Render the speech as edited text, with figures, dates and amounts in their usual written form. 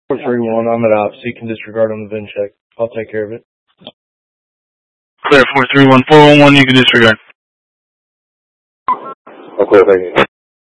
431, I'm at ops. You can disregard on the VIN check. I'll take care of it. Clear, 431, 411, you can disregard. Okay, thank you.